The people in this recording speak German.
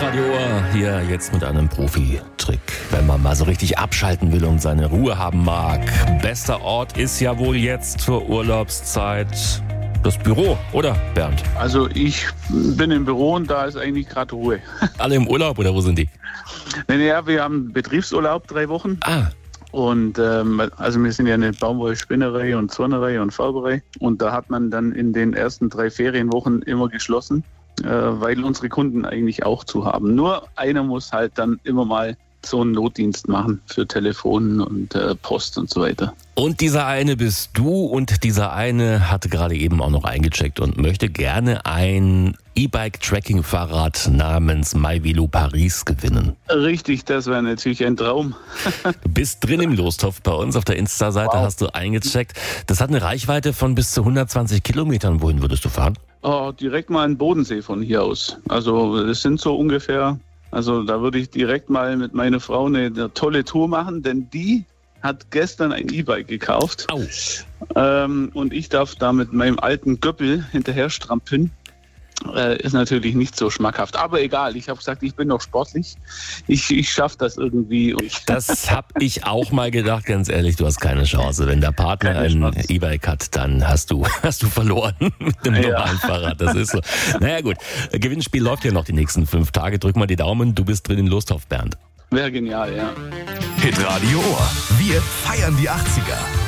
Radio Ohr hier jetzt mit einem Profi-Trick, wenn man mal so richtig abschalten will und seine Ruhe haben mag. Bester Ort ist ja wohl jetzt zur Urlaubszeit das Büro, oder Bernd? Also ich bin im Büro und da ist eigentlich gerade Ruhe. Alle im Urlaub oder wo sind die? Naja, wir haben Betriebsurlaub 3 Wochen. Und also wir sind ja eine Baumwollspinnerei und Zurnerei und Färberei. Und da hat man dann in den ersten 3 Ferienwochen immer geschlossen, weil unsere Kunden eigentlich auch zu haben. Nur einer muss halt dann immer mal so einen Notdienst machen für Telefon und Post und so weiter. Und dieser eine bist du und dieser eine hatte gerade eben auch noch eingecheckt und möchte gerne ein E-Bike-Tracking-Fahrrad namens MyVelo Paris gewinnen. Richtig, das wäre natürlich ein Traum. Du bist drin im Lostopf bei uns auf der Insta-Seite, Wow. hast du eingecheckt. Das hat eine Reichweite von bis zu 120 Kilometern. Wohin würdest du fahren? Oh, direkt mal in Bodensee von hier aus. Also es sind so ungefähr, also da würde ich direkt mal mit meiner Frau eine tolle Tour machen, denn die hat gestern ein E-Bike gekauft. Au. Und ich darf da mit meinem alten Göppel hinterher strampeln. Ist natürlich nicht so schmackhaft. Aber egal, ich habe gesagt, ich bin noch sportlich. Ich schaffe das irgendwie. Das habe ich auch mal gedacht, ganz ehrlich, du hast keine Chance. Wenn der Partner ein E-Bike hat, dann hast du verloren mit dem normalen Fahrrad. Das ist so. Naja gut, Gewinnspiel läuft ja noch die nächsten 5 Tage. Drück mal die Daumen, du bist drin in Lostopf, Bernd. Wäre genial, ja. Hitradio Ohr. Wir feiern die 80er.